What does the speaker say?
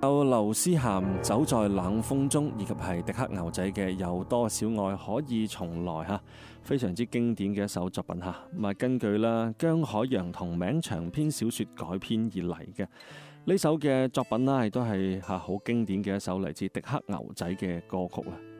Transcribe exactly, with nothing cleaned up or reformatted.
有劉思涵走在冷風中，以及係迪克牛仔嘅有多少愛可以重來吓，非常之經典嘅一首作品吓。咁啊，根據啦姜海洋同名長篇小說改編而嚟嘅呢首嘅作品啦，亦都係吓好經典嘅一首嚟自迪克牛仔嘅歌曲啦。